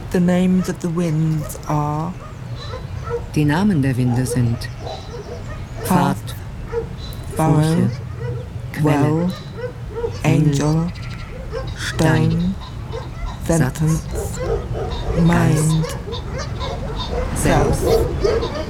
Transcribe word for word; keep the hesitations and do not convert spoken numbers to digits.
The names of the winds are. Die Namen der Winde sind Pfad, Furrow, Furche, Quelle, Well, Angel, Stone, Sentence, Mind, Self.